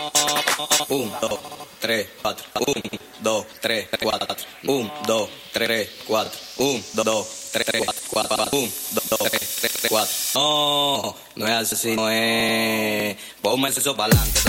1, 2, 3, 4. 1, 2, 3, 4. 1, 2, 3, 4. 1, 2, 3, 4. 1, 2, 3, 4. No, no es así, no es. Ponme eso para adelante.